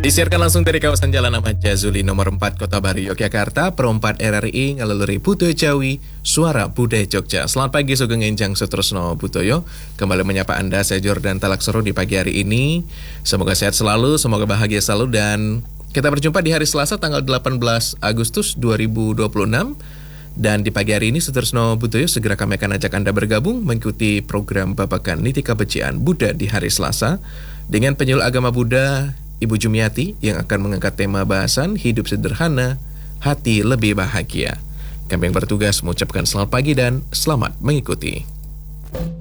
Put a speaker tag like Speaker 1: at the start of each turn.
Speaker 1: Disiarkan langsung dari kawasan Jalan Ahmad Jazuli nomor 4 Kota Baru, Yogyakarta, Perempat RRI Ngaluluri Putoyo Jawi, Suara Budaya Jogja. Selamat pagi Sugeng Enjang Sutresno Butoyo. Kembali menyapa Anda, saya Jordan Talaksoro di pagi hari ini. Semoga sehat selalu, semoga bahagia selalu, dan kita berjumpa di hari Selasa tanggal 18 Agustus 2026. Dan di pagi hari ini Sutresno Butoyo segera kami akan ajak Anda bergabung mengikuti program Babakan Niti Kabecikan Buddha di hari Selasa dengan penyuluh agama Buddha Ibu Jumiati yang akan mengangkat tema bahasan hidup sederhana, hati lebih bahagia. Kami yang bertugas mengucapkan selamat pagi dan selamat mengikuti.